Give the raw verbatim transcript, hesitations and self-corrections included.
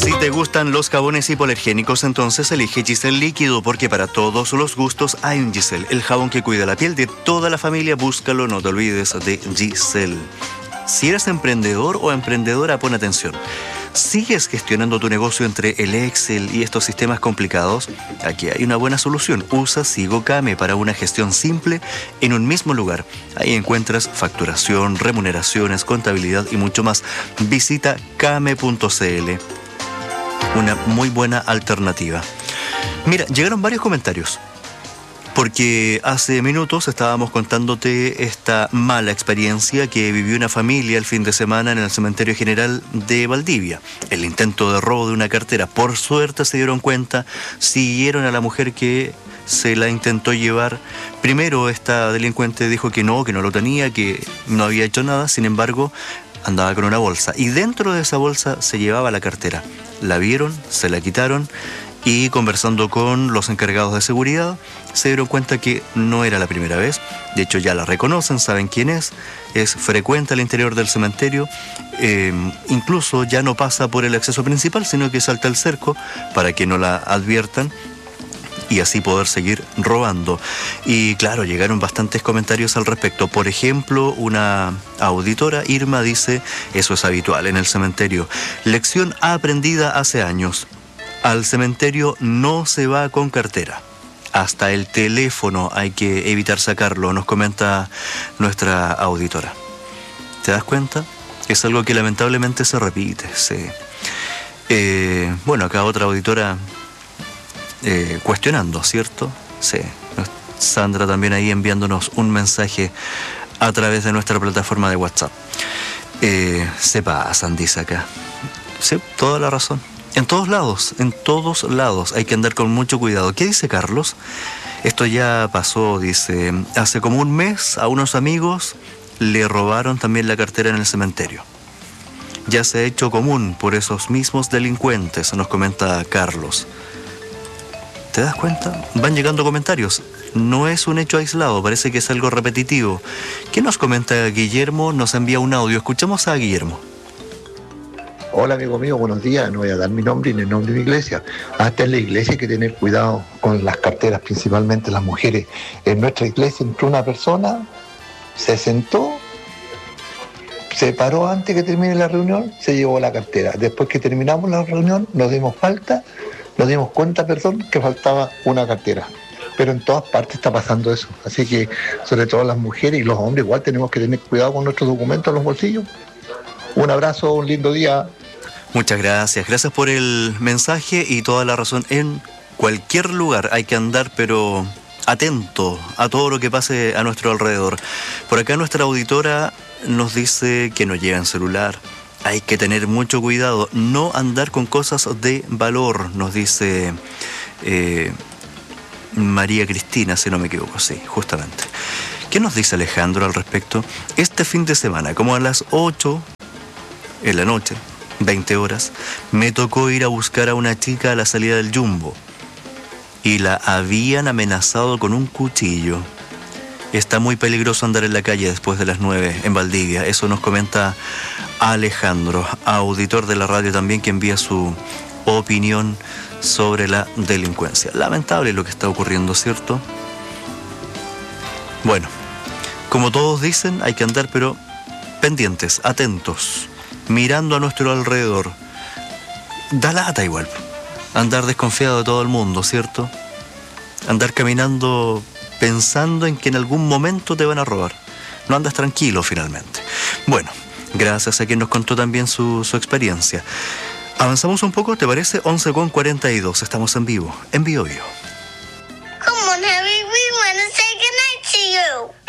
Si te gustan los jabones hipoalergénicos, entonces elige Giselle Líquido, porque para todos los gustos hay un Giselle. El jabón que cuida la piel de toda la familia, búscalo, no te olvides de Giselle. Si eres emprendedor o emprendedora, pon atención. ¿Sigues gestionando tu negocio entre el Excel y estos sistemas complicados? Aquí hay una buena solución. Usa SigoKame para una gestión simple en un mismo lugar. Ahí encuentras facturación, remuneraciones, contabilidad y mucho más. Visita kame punto cl. Una muy buena alternativa. Mira, llegaron varios comentarios, porque hace minutos estábamos contándote esta mala experiencia que vivió una familia el fin de semana en el Cementerio General de Valdivia. El intento de robo de una cartera. Por suerte se dieron cuenta, siguieron a la mujer que se la intentó llevar. Primero esta delincuente dijo que no, que no lo tenía, que no había hecho nada. Sin embargo, andaba con una bolsa y dentro de esa bolsa se llevaba la cartera. La vieron, se la quitaron y conversando con los encargados de seguridad se dieron cuenta que no era la primera vez. De hecho ya la reconocen, saben quién es, es frecuente al interior del cementerio, eh, incluso ya no pasa por el acceso principal, sino que salta el cerco para que no la adviertan y así poder seguir robando. Y claro, llegaron bastantes comentarios al respecto. Por ejemplo, una auditora, Irma, dice: eso es habitual en el cementerio. Lección aprendida hace años. Al cementerio no se va con cartera. Hasta el teléfono hay que evitar sacarlo, nos comenta nuestra auditora. ¿Te das cuenta? Es algo que lamentablemente se repite, sí. Eh, bueno, acá otra auditora eh, cuestionando, ¿cierto? Sí. Sandra también ahí enviándonos un mensaje a través de nuestra plataforma de WhatsApp. Eh, se pasan, dice acá. Sí, toda la razón. En todos lados, en todos lados hay que andar con mucho cuidado. ¿Qué dice Carlos? Esto ya pasó, dice, hace como un mes a unos amigos le robaron también la cartera en el cementerio. Ya se ha hecho común por esos mismos delincuentes, nos comenta Carlos. ¿Te das cuenta? Van llegando comentarios. No es un hecho aislado, parece que es algo repetitivo. ¿Qué nos comenta Guillermo? Nos envía un audio. Escuchamos a Guillermo. Hola amigo mío, buenos días. No voy a dar mi nombre ni el nombre de mi iglesia. Hasta en la iglesia hay que tener cuidado con las carteras, principalmente las mujeres. En nuestra iglesia entró una persona, se sentó, se paró antes que termine la reunión, se llevó la cartera. Después que terminamos la reunión, nos dimos falta, nos dimos cuenta, perdón, que faltaba una cartera. Pero en todas partes está pasando eso. Así que, sobre todo las mujeres y los hombres, igual tenemos que tener cuidado con nuestros documentos en los bolsillos. Un abrazo, un lindo día. Muchas gracias, gracias por el mensaje y toda la razón. En cualquier lugar hay que andar, pero atento a todo lo que pase a nuestro alrededor. Por acá nuestra auditora nos dice que no lleven celular. Hay que tener mucho cuidado, no andar con cosas de valor, nos dice eh, María Cristina, si no me equivoco, sí, justamente. ¿Qué nos dice Alejandro al respecto? Este fin de semana, como a las ocho en la noche, veinte horas, me tocó ir a buscar a una chica a la salida del Jumbo y la habían amenazado con un cuchillo. Está muy peligroso andar en la calle después de las nueve en Valdivia. Eso nos comenta Alejandro, auditor de la radio también, que envía su opinión sobre la delincuencia. Lamentable lo que está ocurriendo, ¿cierto? Bueno, como todos dicen, hay que andar pero pendientes, atentos, mirando a nuestro alrededor. Da lata igual, andar desconfiado de todo el mundo, ¿cierto? Andar caminando pensando en que en algún momento te van a robar. No andas tranquilo finalmente. Bueno, gracias a quien nos contó también su, su experiencia. Avanzamos un poco, ¿te parece? once con cuarenta y dos, estamos en vivo, en Bio Bio. Come on, Harry, we want to say goodnight to you.